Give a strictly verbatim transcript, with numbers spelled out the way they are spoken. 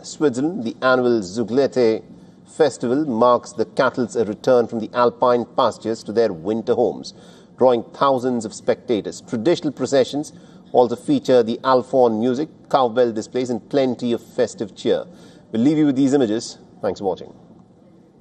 Switzerland, the annual Zuglete Festival marks the cattle's return from the alpine pastures to their winter homes, drawing thousands of spectators. Traditional processions also feature the Alphorn music, cowbell displays and plenty of festive cheer. We'll leave you with these images. Thanks for watching.